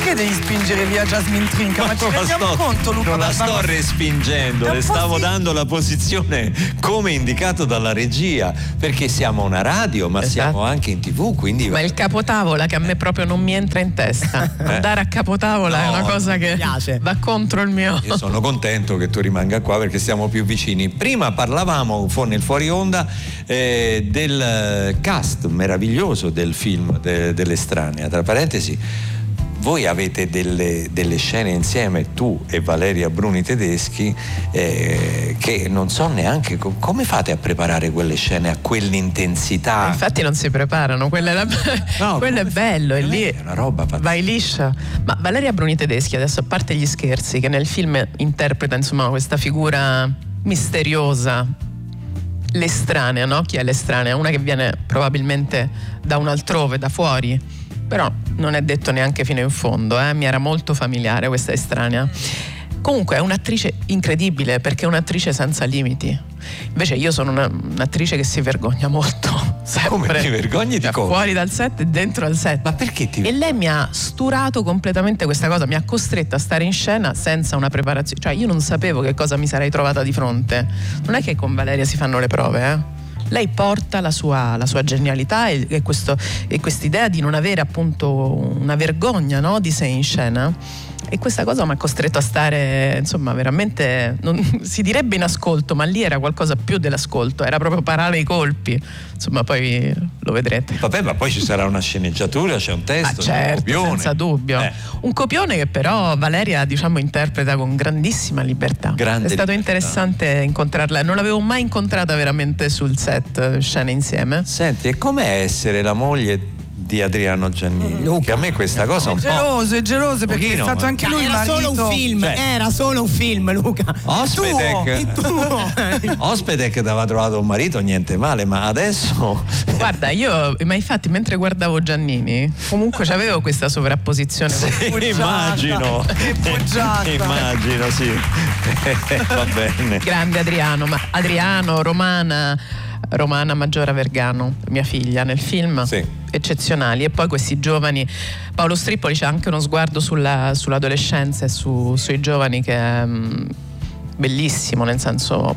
Perché devi spingere via Jasmine Trinca? Ma ci rendiamo conto, Luca? Non la sto respingendo, le stavo dando la posizione come indicato dalla regia, perché siamo una radio, ma siamo anche in TV, quindi... Ma il capotavola che a me proprio non mi entra in testa. Andare a capotavola è una cosa che va contro il mio. Io sono contento che tu rimanga qua perché siamo più vicini. Prima parlavamo nel fuori onda del cast meraviglioso del film dell'Estranea. Tra parentesi, voi avete delle scene insieme, tu e Valeria Bruni Tedeschi, che non so neanche come fate a preparare quelle scene a quell'intensità. Infatti non si preparano, quello è bello, è lì, è una roba pazzesca. Vai liscia. Ma Valeria Bruni Tedeschi, adesso, a parte gli scherzi, che nel film interpreta insomma questa figura misteriosa, l'estranea, no? Chi è l'estranea? Una che viene probabilmente da un altrove, da fuori. Però non è detto neanche fino in fondo, mi era molto familiare questa estranea. Comunque è un'attrice incredibile, perché è un'attrice senza limiti. Invece io sono un'attrice che si vergogna molto, sempre. Come ti vergogni di cosa? Fuori dal set e dentro al set. Ma perché E lei mi ha sturato completamente questa cosa, mi ha costretta a stare in scena senza una preparazione. Cioè io non sapevo che cosa mi sarei trovata di fronte. Non è che con Valeria si fanno le prove, Lei porta la sua genialità e quest'idea di non avere appunto una vergogna, no, di sé in scena, e questa cosa mi ha costretto a stare, insomma, veramente, non si direbbe in ascolto, ma lì era qualcosa più dell'ascolto, era proprio parare i colpi, insomma, poi lo vedrete. Vabbè, ma poi ci sarà una sceneggiatura, c'è un testo, certo, un copione. senza dubbio. Un copione che però Valeria, diciamo, interpreta con grandissima libertà. È stato interessante incontrarla, non l'avevo mai incontrata veramente sul set, scene insieme. Senti, e com'è essere la moglie di Adriano Giannini? Che a me questa cosa un po'... È geloso perché è stato anche lui il marito. Era solo un film, Luca. Ospedec aveva trovato un marito, niente male, ma adesso... Guarda, ma infatti mentre guardavo Giannini, comunque c'avevo questa sovrapposizione. Immagino, sì. Va bene. Grande Adriano, ma Adriano, Romana Maggiora Vergano, mia figlia, nel film, eccezionali. E poi questi giovani, Paolo Strippoli c'ha anche uno sguardo sull'adolescenza e sui giovani che è bellissimo, nel senso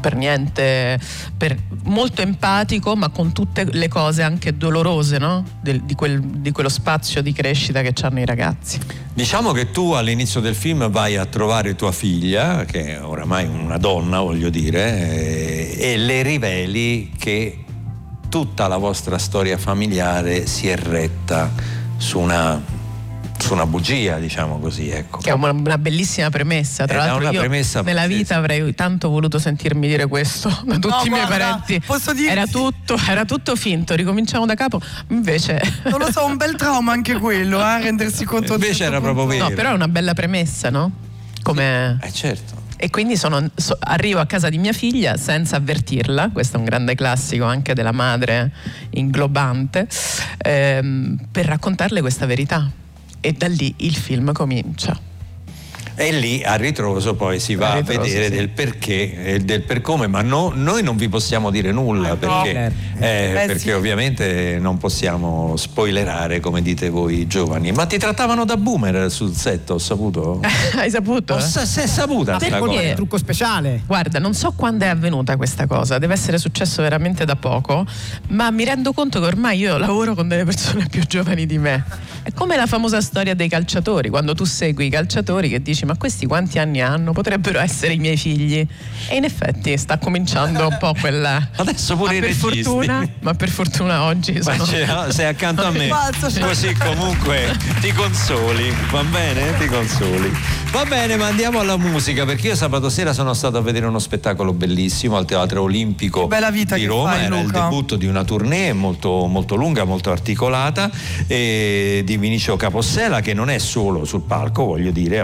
molto empatico, ma con tutte le cose anche dolorose, no? di quello spazio di crescita che hanno i ragazzi. Diciamo che tu all'inizio del film vai a trovare tua figlia, che è oramai una donna, voglio dire, e le riveli che tutta la vostra storia familiare si è retta su una bugia, diciamo così, ecco. Che è una bellissima premessa, tra l'altro io nella vita avrei tanto voluto sentirmi dire questo da tutti i miei parenti. Posso dirti? Era tutto finto, ricominciamo da capo, invece non lo so, un bel trauma anche quello, rendersi conto. Invece era proprio vero. No, però è una bella premessa, no? Come... certo. E quindi arrivo a casa di mia figlia senza avvertirla, questo è un grande classico anche della madre inglobante, per raccontarle questa verità. E da lì il film comincia. E lì a ritroso poi si va a vedere del perché e del per come, ma noi non vi possiamo dire nulla perché ovviamente non possiamo spoilerare, come dite voi giovani. Ma ti trattavano da boomer sul set, ho saputo? Hai saputo? Si è saputa questa cosa. Perché? Trucco speciale. Guarda, non so quando è avvenuta questa cosa, deve essere successo veramente da poco, ma mi rendo conto che ormai io lavoro con delle persone più giovani di me. È come la famosa storia dei calciatori, quando tu segui i calciatori che dici ma questi quanti anni hanno? Potrebbero essere i miei figli. E in effetti sta cominciando un po' quella... Adesso pure ma per fortuna oggi sei accanto a me, così comunque ti consoli, va bene? Ti consoli. Va bene, ma andiamo alla musica, perché io sabato sera sono stato a vedere uno spettacolo bellissimo al Teatro Olimpico di Roma. Era il debutto di una tournée molto, molto lunga, molto articolata, di Vinicio Capossela, che non è solo sul palco, voglio dire, a parte che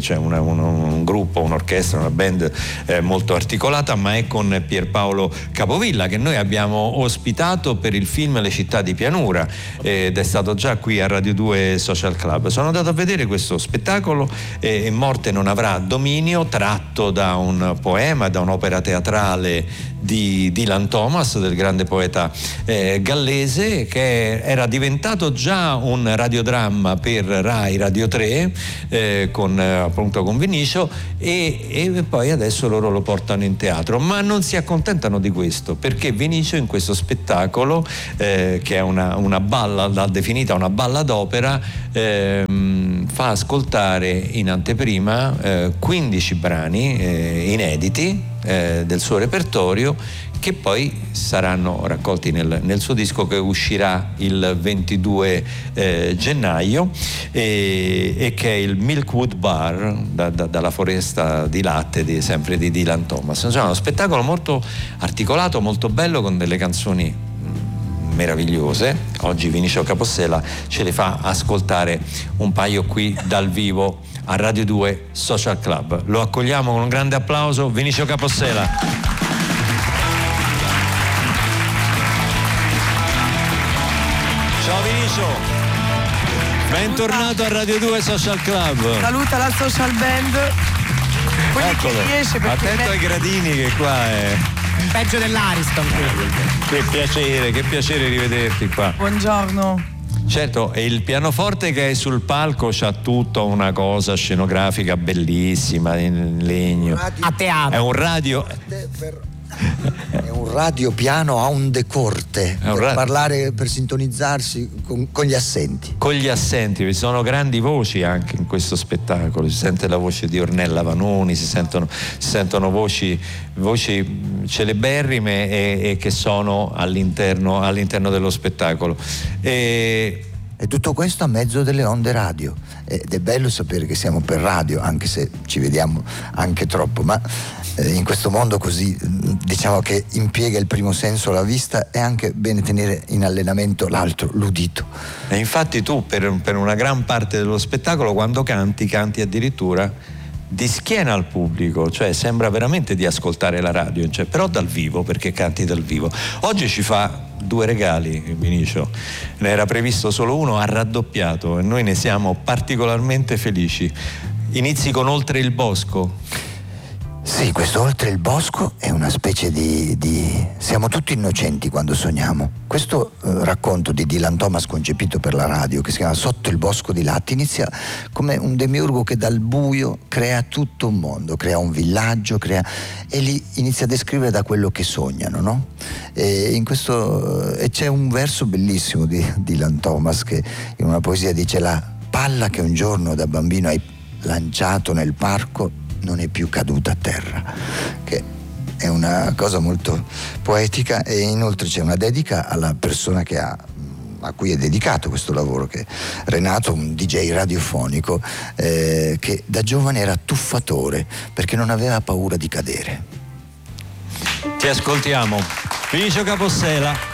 cioè un gruppo, un'orchestra, una band molto articolata, ma è con Pierpaolo Capovilla, che noi abbiamo ospitato per il film Le città di pianura, ed è stato già qui a Radio 2 Social Club. Sono andato a vedere questo spettacolo, Morte non avrà dominio, tratto da un poema, da un'opera teatrale di Dylan Thomas, del grande poeta gallese, che era diventato già un radiodramma per Rai Radio 3 con Vinicio, e poi adesso loro lo portano in teatro, ma non si accontentano di questo, perché Vinicio in questo spettacolo, che è una balla, l'ha definita una balla d'opera, fa ascoltare in anteprima 15 brani inediti del suo repertorio, che poi saranno raccolti nel suo disco, che uscirà il 22 gennaio, e che è il Milkwood Bar, dalla foresta di latte sempre di Dylan Thomas. Insomma, uno spettacolo molto articolato, molto bello, con delle canzoni meravigliose. Oggi Vinicio Capossela ce le fa ascoltare un paio qui dal vivo a Radio 2 Social Club. Lo accogliamo con un grande applauso, Vinicio Capossela. Ciao Vinicio, bentornato a Radio 2 Social Club. Saluta la social band. Quelli Eccolo, che riesce, perché attento ai gradini, che qua è Peggio dell'Ariston. che piacere rivederti qua. Buongiorno. Certo, e il pianoforte che è sul palco c'ha tutta una cosa scenografica bellissima in legno. A teatro. È un radio. È un radiopiano a onde corte per sintonizzarsi con gli assenti. Con gli assenti, vi sono grandi voci anche in questo spettacolo. Si sente la voce di Ornella Vanoni, si sentono voci celeberrime e che sono all'interno dello spettacolo. E tutto questo a mezzo delle onde radio. Ed è bello sapere che siamo per radio, anche se ci vediamo anche troppo, ma in questo mondo così, diciamo, che impiega il primo senso, la vista, è anche bene tenere in allenamento l'altro, l'udito. E infatti tu per una gran parte dello spettacolo, quando canti addirittura di schiena al pubblico, cioè sembra veramente di ascoltare la radio, cioè, però dal vivo, perché canti dal vivo. Oggi ci fa 2 regali, Vinicio, ne era previsto solo uno, ha raddoppiato, e noi ne siamo particolarmente felici. Inizi con Oltre il bosco. Sì, questo Oltre il bosco è una specie di... Siamo tutti innocenti quando sogniamo. Questo racconto di Dylan Thomas, concepito per la radio, che si chiama Sotto il bosco di latte, inizia come un demiurgo che dal buio crea tutto un mondo, crea un villaggio, e li inizia a descrivere da quello che sognano, no? E c'è un verso bellissimo di Dylan Thomas che in una poesia dice: la palla che un giorno da bambino hai lanciato nel parco non è più caduta a terra, che è una cosa molto poetica. E inoltre c'è una dedica alla persona a cui è dedicato questo lavoro, che è Renato, un DJ radiofonico che da giovane era tuffatore perché non aveva paura di cadere. Ti ascoltiamo, Vinicio Capossela.